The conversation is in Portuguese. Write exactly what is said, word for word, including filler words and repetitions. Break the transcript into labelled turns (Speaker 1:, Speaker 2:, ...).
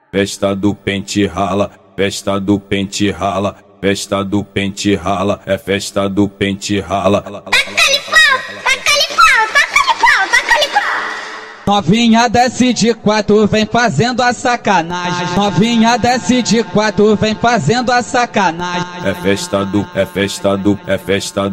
Speaker 1: festa do pente rala, festa do pente rala, festa do pente rala, é festa do pente rala.
Speaker 2: Novinha desce de quatro, vem fazendo a sacanagem. Novinha desce de quatro, vem fazendo a sacanagem.
Speaker 1: É festa do, é festa do, é festa